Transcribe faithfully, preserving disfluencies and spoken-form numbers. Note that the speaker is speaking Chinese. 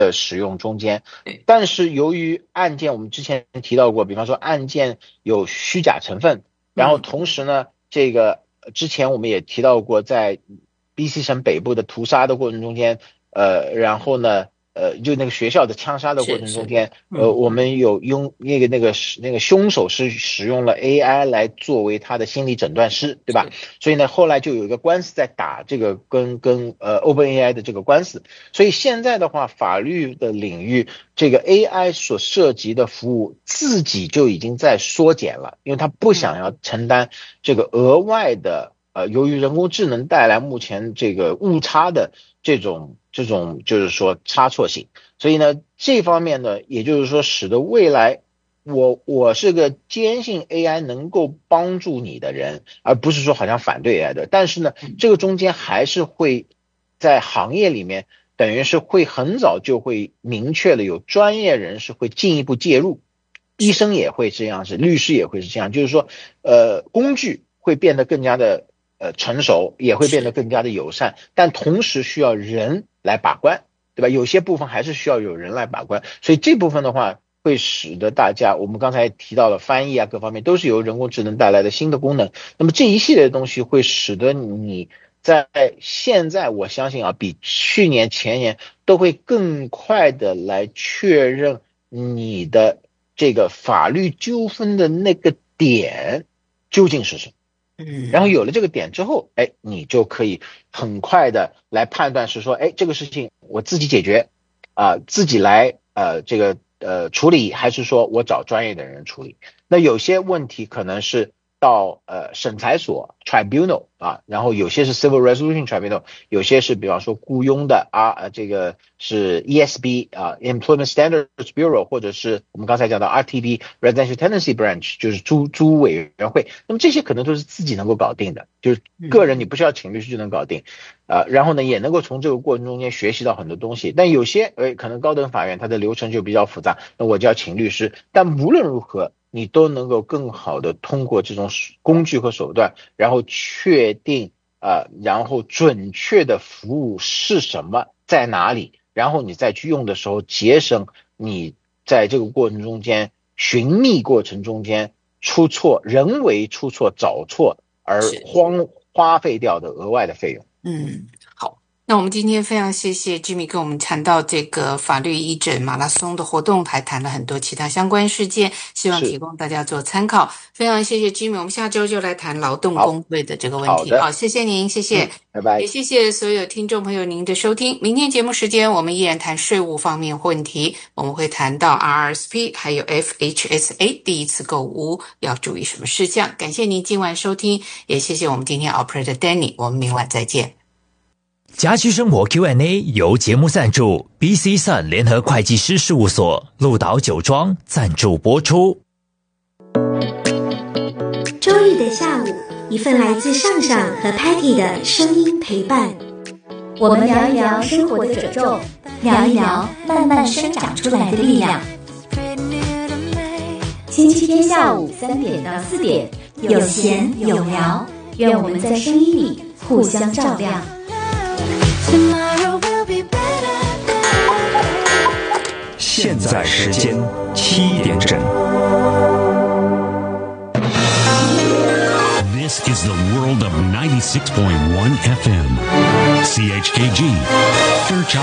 的使用中间。但是由于案件我们之前提到过，比方说案件有虚假成分，然后同时呢，这个之前我们也提到过，在 B C 省北部的屠杀的过程中间，呃，然后呢，呃，就那个学校的枪杀的过程中间，呃，我们有用那个那个那个凶手是使用了 A I 来作为他的心理诊断师，对吧？所以呢，后来就有一个官司在打这个跟跟呃 OpenAI 的这个官司。所以现在的话，法律的领域，这个 A I 所涉及的服务自己就已经在缩减了，因为他不想要承担这个额外的。呃，由于人工智能带来目前这个误差的这种这种就是说差错性，所以呢，这方面呢，也就是说使得未来我我是个坚信 A I 能够帮助你的人，而不是说好像反对 A I 的。但是呢，这个中间还是会在行业里面，等于是会很早就会明确了有专业人士会进一步介入，医生也会这样，是律师也会是这样，就是说，呃，工具会变得更加的。呃，成熟也会变得更加的友善，但同时需要人来把关，对吧？有些部分还是需要有人来把关，所以这部分的话会使得大家，我们刚才提到了翻译啊，各方面都是由人工智能带来的新的功能。那么这一系列的东西会使得你在现在，我相信啊，比去年前年都会更快的来确认你的这个法律纠纷的那个点究竟是什么。然后有了这个点之后，哎，你就可以很快的来判断是说，哎，这个事情我自己解决，啊、呃，自己来呃这个呃处理，还是说我找专业的人处理？那有些问题可能是到呃审裁所 tribunal 啊，然后有些是 civil resolution tribunal， 有些是比方说雇佣的啊，呃这个是 E S B 啊 Employment Standards Bureau， 或者是我们刚才讲的 R T B Residential Tenancy Branch， 就是租租委员会。那么这些可能都是自己能够搞定的，就是个人你不需要请律师就能搞定，啊、呃，然后呢也能够从这个过程中间学习到很多东西。但有些呃可能高等法院它的流程就比较复杂，那我就要请律师。但无论如何，你都能够更好的通过这种工具和手段，然后确定啊、呃，然后准确的服务是什么，在哪里，然后你再去用的时候，节省你在这个过程中间寻觅过程中间出错、人为出错、找错而荒花费掉的额外的费用。 嗯，好。那我们今天非常谢谢 Jimmy 跟我们谈到这个法律医诊马拉松的活动，还谈了很多其他相关事件，希望提供大家做参考。非常谢谢 Jimmy， 我们下周就来谈劳动工会的这个问题。好，好谢谢您，谢谢、嗯， 拜拜。 也谢谢所有听众朋友您的收听。明天节目时间我们依然谈税务方面问题，我们会谈到 R R S P 还有 F H S A 第一次购屋要注意什么事项。感谢您今晚收听，也谢谢我们今天 Operator Danny， 我们明晚再见。 家居生活 Q and A 由节目赞助 B C Sun 联合会计师事务所鹿岛酒庄赞助播出。 周日的下午，一份来自上上和 Patty 的声音陪伴，我们聊一聊生活的褶皱，聊一聊慢慢生长出来的力量。星期天下午三点到四点，有闲有聊，愿我们在声音里互相照亮。 现在时间七点整。 This is the world of ninety-six point one F M. C H K G. Fairchild